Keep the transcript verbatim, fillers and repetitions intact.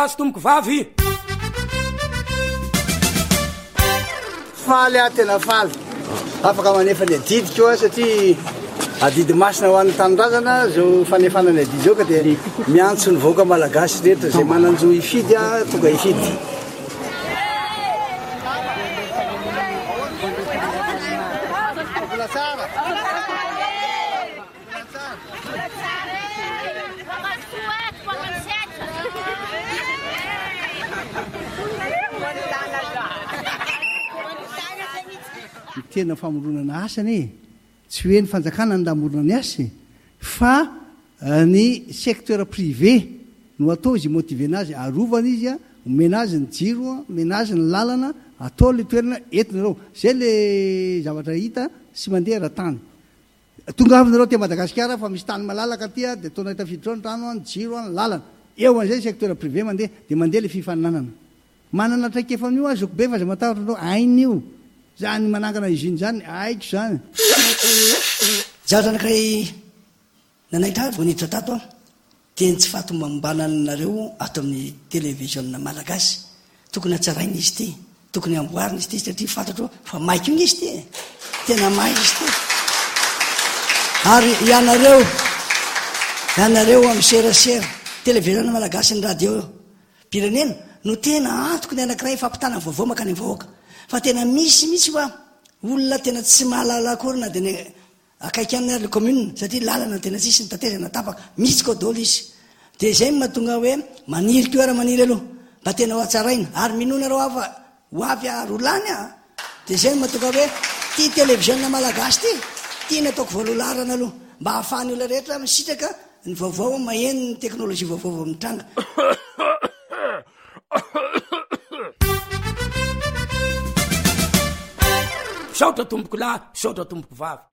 azo tomboko vavy faly a tena faly afaka manefa ny adidy koa satria adidy masina ho an'ny tanindrazana zao fanefanany adidy zao ka dia miantso ny vahoaka malagasy rehetra zay mananjo ifidy a tonga ifidy tena famoronana asany tsy hoe ny fanjakana ny lamorona ny asy fa ny secteur privé no atao izy motivena azy arovana izy a omena azy ny jiro omena azy ny lalana atao le toerana entinareo zay le zavatra hita sy mandeha raha-tany tonga avinareo te Madagasikara fa misy tany malalaka aty a dia ataonao tafiditra ny rano ny jiro ny lalana eo an'izay secteur privé mandeha dia mandeha le fifaninanana manana traikefan'io azoko be fa za matahatra anao ain'io zany manangana izy iny zany aiko zany zaho zanakiray nanaitra voniditra tato a teny tsy fahatomambananareo ato amin'ny télévision malagasy tokony hatsaraina izy ty tokony amboarina izy ty satria fantatro fa maiko iny izy ty tena mai izy ty ary ianareo ianareo amin'ny serasera télévision malagasy ny radio pirenena no tena antoko ny anakiray fampitana vaovao makany vahoaka fa tena misy misy fa olona tena tsy mahalala akory na dia ny akaiky aminy ary le commune satria lalana tena tsisy ny tatezana tapaka misy kodolo izy dia izay mahatonga hoe maniry ko ara maniry aloha mba tena ho atsaraina ary minona reo afa ho avy arolany a dia izay mahatonga hoe ty télévision malagasy ty tia nataoko voalolarana aloha mba hahafahany olona rehetra misitraka ny vaovao maheno ny teknôlôjia vaovao mitranga saotra tomboko lahy saotra tomboko vavy